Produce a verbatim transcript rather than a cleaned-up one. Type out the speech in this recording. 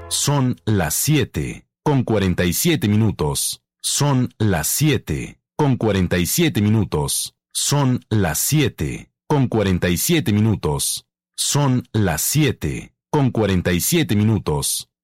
Son las siete, con cuarenta y siete minutos. Son las siete, con cuarenta y siete minutos. Son las siete, con cuarenta y siete minutos. Son las siete, con cuarenta y siete minutos.